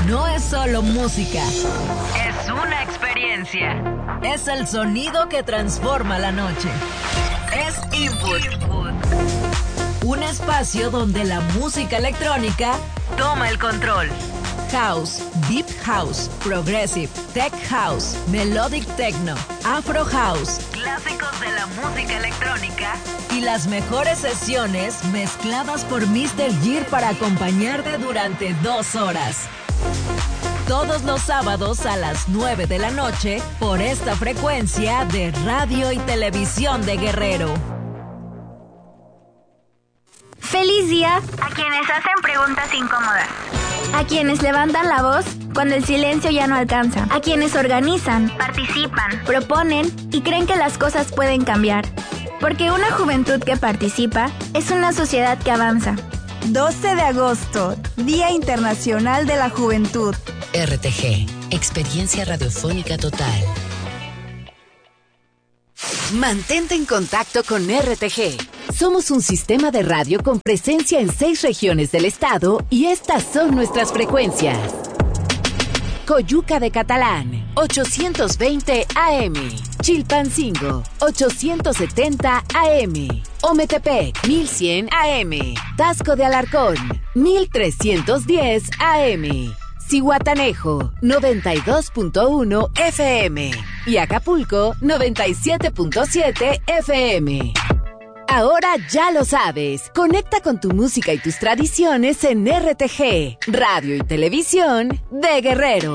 no es solo música, es una experiencia. Es el sonido que transforma la noche. Es Input. Un espacio donde la música electrónica toma el control. House, Deep House, Progressive, Tech House, Melodic Techno, Afro House, clásicos de la música electrónica y las mejores sesiones mezcladas por Mr. Gear para acompañarte durante 2 horas. Todos los sábados a las 9 de la noche por esta frecuencia de Radio y Televisión de Guerrero. ¡Feliz día a quienes hacen preguntas incómodas! A quienes levantan la voz cuando el silencio ya no alcanza. A quienes organizan, participan, proponen y creen que las cosas pueden cambiar. Porque una juventud que participa es una sociedad que avanza. 12 de agosto, Día Internacional de la Juventud. RTG, experiencia radiofónica total. Mantente en contacto con RTG. Somos un sistema de radio con presencia en 6 regiones del estado y estas son nuestras frecuencias. Coyuca de Catalán, 820 AM. Chilpancingo, 870 AM. Ometepec, 1100 AM. Tasco de Alarcón, 1310 AM. Zihuatanejo, 92.1 FM. Y Acapulco, 97.7 FM. Ahora ya lo sabes. Conecta con tu música y tus tradiciones en RTG, Radio y Televisión de Guerrero.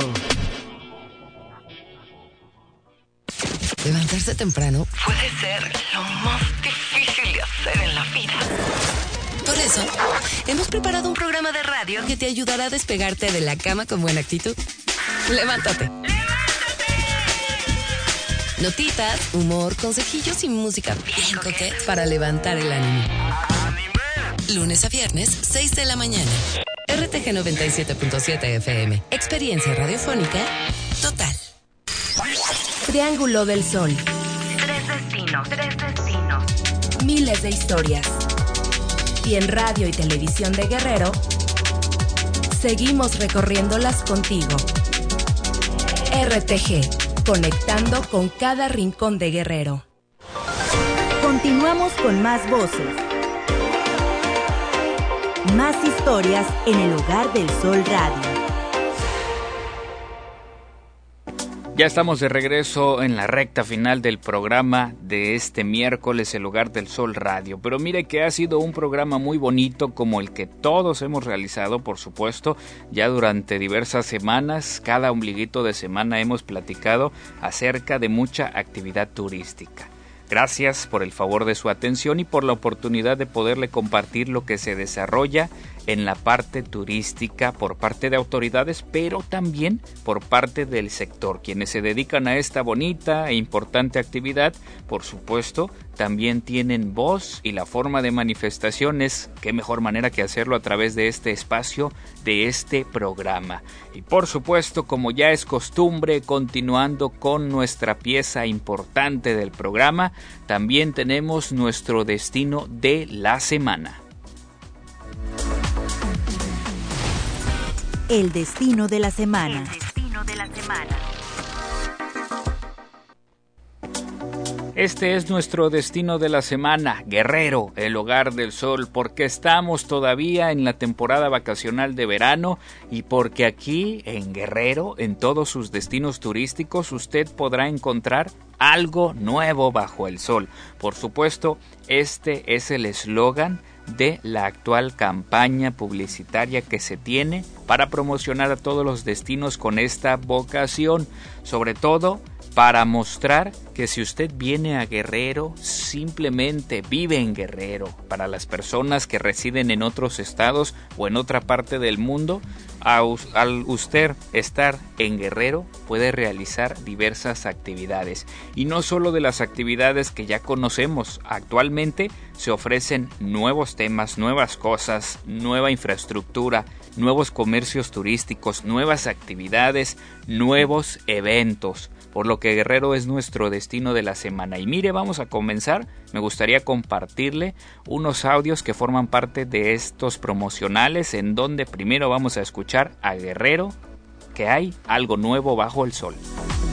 Levantarse temprano Puede ser lo más difícil de hacer en la vida. Por eso, hemos preparado un programa de radio que te ayudará a despegarte de la cama con buena actitud. Levántate. Notitas, humor, consejillos y música bien coqueta para levantar el ánimo. Lunes a viernes, 6 de la mañana. RTG 97.7 FM. Experiencia radiofónica total. Triángulo del Sol. 3 destinos. Miles de historias. Y en Radio y Televisión de Guerrero, seguimos recorriéndolas contigo. RTG, conectando con cada rincón de Guerrero. Continuamos con más voces. Más historias en el Hogar del Sol Radio. Ya estamos de regreso en la recta final del programa de este miércoles, El Hogar del Sol Radio. Pero mire que ha sido un programa muy bonito, como el que todos hemos realizado, por supuesto, ya durante diversas semanas. Cada ombliguito de semana hemos platicado acerca de mucha actividad turística. Gracias por el favor de su atención y por la oportunidad de poderle compartir lo que se desarrolla en la parte turística por parte de autoridades, pero también por parte del sector. Quienes se dedican a esta bonita e importante actividad, por supuesto, también tienen voz, y la forma de manifestación es qué mejor manera que hacerlo a través de este espacio, de este programa. Y por supuesto, como ya es costumbre, continuando con nuestra pieza importante del programa, también tenemos nuestro destino de la semana. El destino de la semana. Este es nuestro destino de la semana, Guerrero, el Hogar del Sol, porque estamos todavía en la temporada vacacional de verano y porque aquí en Guerrero, en todos sus destinos turísticos, usted podrá encontrar algo nuevo bajo el sol. Por supuesto, este es el eslogan de la actual campaña publicitaria que se tiene para promocionar a todos los destinos con esta vocación, sobre todo para mostrar que si usted viene a Guerrero, simplemente vive en Guerrero. Para las personas que residen en otros estados o en otra parte del mundo, al usted estar en Guerrero puede realizar diversas actividades. Y no solo de las actividades que ya conocemos, actualmente se ofrecen nuevos temas, nuevas cosas, nueva infraestructura, nuevos comercios turísticos, nuevas actividades, nuevos eventos. Por lo que Guerrero es nuestro destino de la semana. Y mire, vamos a comenzar. Me gustaría compartirle unos audios que forman parte de estos promocionales, en donde primero vamos a escuchar a Guerrero que hay algo nuevo bajo el sol.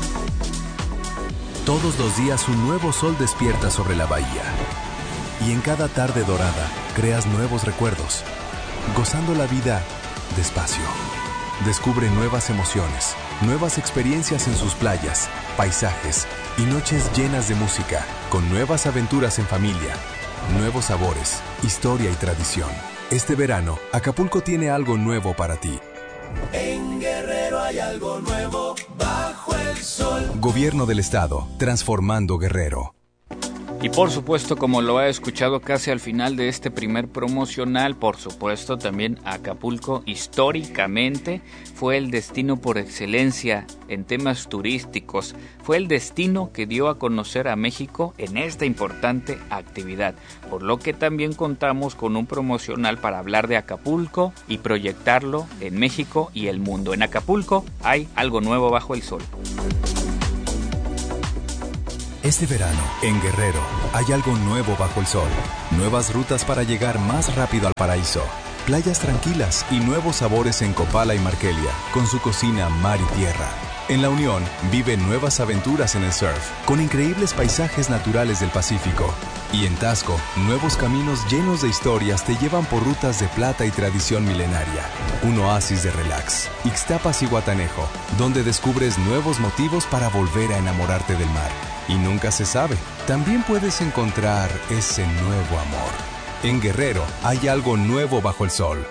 Todos los días un nuevo sol despierta sobre la bahía. Y en cada tarde dorada creas nuevos recuerdos, gozando la vida despacio. Descubre nuevas emociones, nuevas experiencias en sus playas, paisajes y noches llenas de música, con nuevas aventuras en familia, nuevos sabores, historia y tradición. Este verano, Acapulco tiene algo nuevo para ti. En Guerrero hay algo nuevo bajo el sol. Gobierno del Estado, transformando Guerrero. Y por supuesto, como lo ha escuchado casi al final de este primer promocional, por supuesto también Acapulco históricamente fue el destino por excelencia en temas turísticos. Fue el destino que dio a conocer a México en esta importante actividad, por lo que también contamos con un promocional para hablar de Acapulco y proyectarlo en México y el mundo. En Acapulco hay algo nuevo bajo el sol. Este verano, en Guerrero, hay algo nuevo bajo el sol. Nuevas rutas para llegar más rápido al paraíso. Playas tranquilas y nuevos sabores en Copala y Markelia, con su cocina mar y tierra. En La Unión, vive nuevas aventuras en el surf, con increíbles paisajes naturales del Pacífico. Y en Taxco, nuevos caminos llenos de historias te llevan por rutas de plata y tradición milenaria. Un oasis de relax. Ixtapas y Guatanejo, donde descubres nuevos motivos para volver a enamorarte del mar. Y nunca se sabe, también puedes encontrar ese nuevo amor. En Guerrero hay algo nuevo bajo el sol.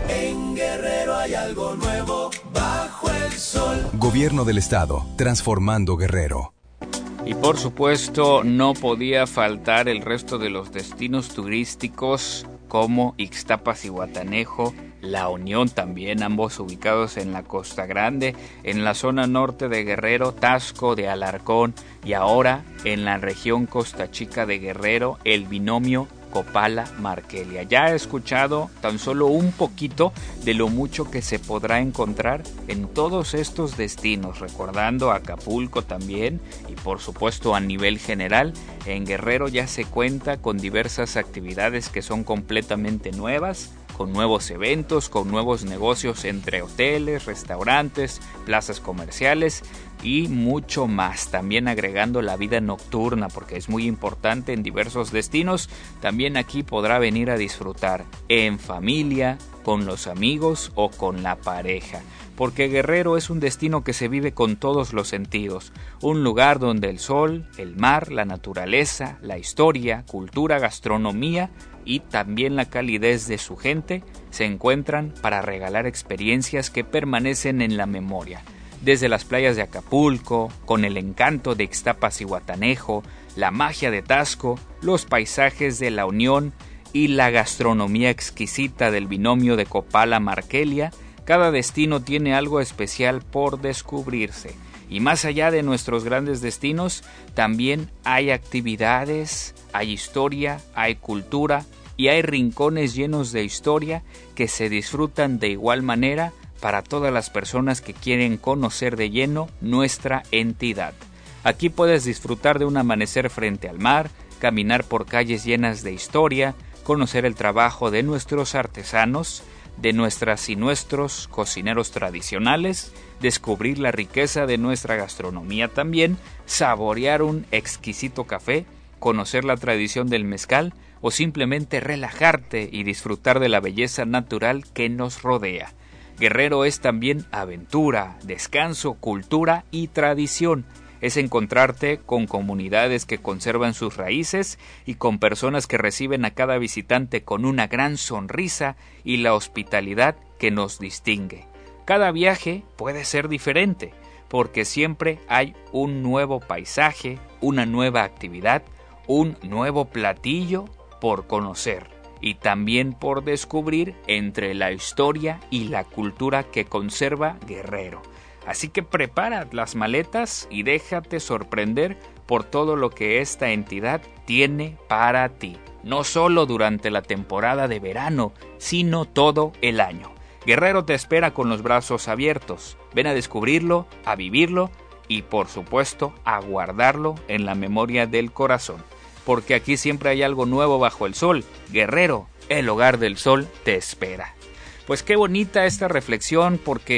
En Guerrero hay algo nuevo bajo el sol. Gobierno del Estado, transformando Guerrero. Y por supuesto no podía faltar el resto de los destinos turísticos como Ixtapas y Guatanejo, La Unión también, ambos ubicados en la Costa Grande, en la zona norte de Guerrero, Taxco de Alarcón y ahora en la región Costa Chica de Guerrero, el binomio Copala-Markelia. Ya he escuchado tan solo un poquito de lo mucho que se podrá encontrar en todos estos destinos, recordando Acapulco también y por supuesto a nivel general. En Guerrero ya se cuenta con diversas actividades que son completamente nuevas, con nuevos eventos, con nuevos negocios entre hoteles, restaurantes, plazas comerciales y mucho más. También agregando la vida nocturna, porque es muy importante en diversos destinos. También aquí podrá venir a disfrutar en familia, con los amigos o con la pareja. Porque Guerrero es un destino que se vive con todos los sentidos. Un lugar donde el sol, el mar, la naturaleza, la historia, cultura, gastronomía y también la calidez de su gente se encuentran para regalar experiencias que permanecen en la memoria. Desde las playas de Acapulco, con el encanto de Ixtapas y Guatanejo, la magia de Taxco, los paisajes de La Unión y la gastronomía exquisita del binomio de Copala-Markelia, cada destino tiene algo especial por descubrirse. Y más allá de nuestros grandes destinos, también hay actividades, hay historia, hay cultura y hay rincones llenos de historia que se disfrutan de igual manera para todas las personas que quieren conocer de lleno nuestra entidad. Aquí puedes disfrutar de un amanecer frente al mar, caminar por calles llenas de historia, conocer el trabajo de nuestros artesanos, de nuestras y nuestros cocineros tradicionales, descubrir la riqueza de nuestra gastronomía también, saborear un exquisito café, conocer la tradición del mezcal o simplemente relajarte y disfrutar de la belleza natural que nos rodea. Guerrero es también aventura, descanso, cultura y tradición. Es encontrarte con comunidades que conservan sus raíces y con personas que reciben a cada visitante con una gran sonrisa y la hospitalidad que nos distingue. Cada viaje puede ser diferente, porque siempre hay un nuevo paisaje, una nueva actividad, un nuevo platillo por conocer y también por descubrir entre la historia y la cultura que conserva Guerrero. Así que prepara las maletas y déjate sorprender por todo lo que esta entidad tiene para ti. No solo durante la temporada de verano, sino todo el año. Guerrero te espera con los brazos abiertos. Ven a descubrirlo, a vivirlo y por supuesto a guardarlo en la memoria del corazón. Porque aquí siempre hay algo nuevo bajo el sol. Guerrero, el hogar del sol, te espera. Pues qué bonita esta reflexión porque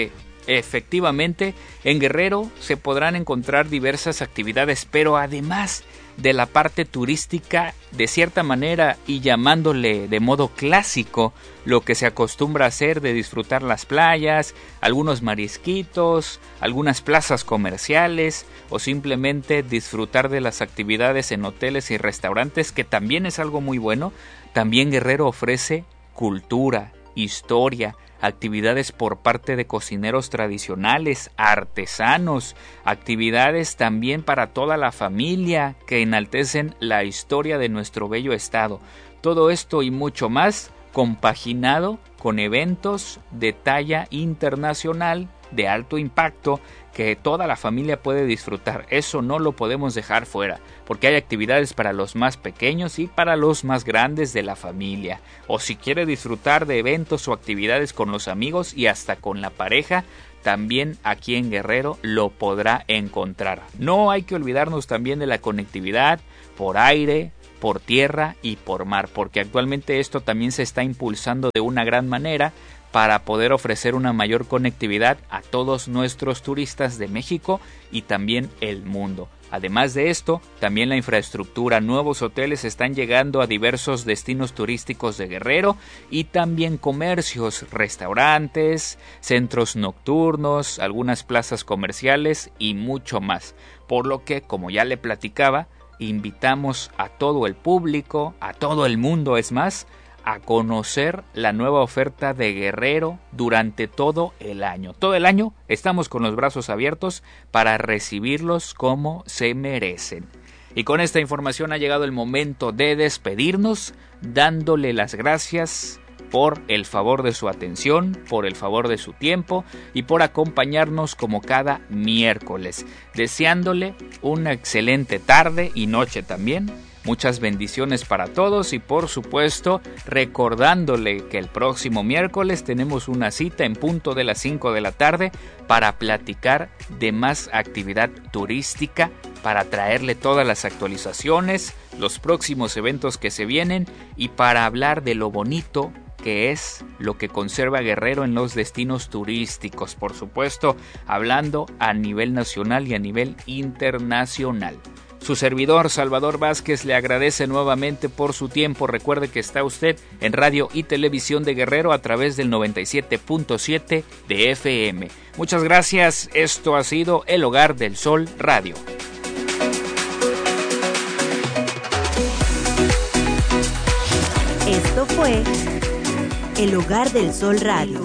Efectivamente, en Guerrero se podrán encontrar diversas actividades, pero además de la parte turística, de cierta manera y llamándole de modo clásico, lo que se acostumbra a hacer de disfrutar las playas, algunos marisquitos, algunas plazas comerciales o simplemente disfrutar de las actividades en hoteles y restaurantes, que también es algo muy bueno. También Guerrero ofrece cultura, historia, actividades por parte de cocineros tradicionales, artesanos, actividades también para toda la familia que enaltecen la historia de nuestro bello estado. Todo esto y mucho más compaginado con eventos de talla internacional de alto impacto que toda la familia puede disfrutar. Eso no lo podemos dejar fuera, porque hay actividades para los más pequeños y para los más grandes de la familia. O si quiere disfrutar de eventos o actividades con los amigos y hasta con la pareja, también aquí en Guerrero lo podrá encontrar. No hay que olvidarnos también de la conectividad por aire, por tierra y por mar, porque actualmente esto también se está impulsando de una gran manera para poder ofrecer una mayor conectividad a todos nuestros turistas de México y también el mundo. Además de esto, también la infraestructura, nuevos hoteles están llegando a diversos destinos turísticos de Guerrero y también comercios, restaurantes, centros nocturnos, algunas plazas comerciales y mucho más. Por lo que, como ya le platicaba, invitamos a todo el público, a todo el mundo, es más, a conocer la nueva oferta de Guerrero durante todo el año. Todo el año estamos con los brazos abiertos para recibirlos como se merecen. Y con esta información ha llegado el momento de despedirnos, dándole las gracias por el favor de su atención, por el favor de su tiempo y por acompañarnos como cada miércoles, deseándole una excelente tarde y noche también. Muchas bendiciones para todos y por supuesto recordándole que el próximo miércoles tenemos una cita en punto de las 5 de la tarde para platicar de más actividad turística, para traerle todas las actualizaciones, los próximos eventos que se vienen y para hablar de lo bonito que es lo que conserva Guerrero en los destinos turísticos, por supuesto, hablando a nivel nacional y a nivel internacional. Su servidor Salvador Vázquez le agradece nuevamente por su tiempo. Recuerde que está usted en Radio y Televisión de Guerrero a través del 97.7 de FM. Muchas gracias. Esto ha sido El Hogar del Sol Radio. Esto fue El Hogar del Sol Radio.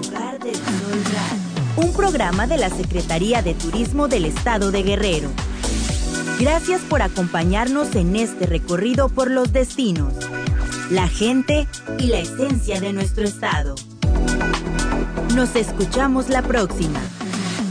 Un programa de la Secretaría de Turismo del Estado de Guerrero. Gracias por acompañarnos en este recorrido por los destinos, la gente y la esencia de nuestro estado. Nos escuchamos la próxima.